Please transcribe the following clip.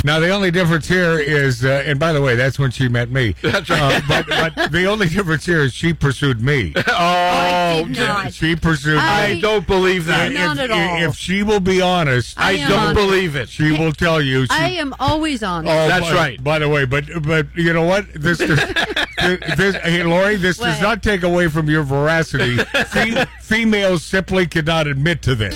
Now, the only difference here is, and by the way, that's when she met me. That's right. But the only difference here is she pursued me. I did not. She pursued me. I don't believe that. Not at all. If she will be honest, I I am don't honest. believe it. she will tell you. I am always honest. Oh, That's right. By the way, but you know what? This hey, Lori, this does What? not take away from your veracity. Females simply cannot admit to this.